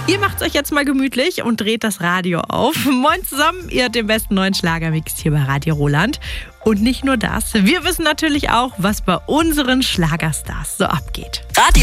Ihr macht's euch jetzt mal gemütlich und dreht das Radio auf. Moin zusammen, ihr habt den besten neuen Schlagermix hier bei Radio Roland. Und nicht nur das, wir wissen natürlich auch, was bei unseren Schlagerstars so abgeht.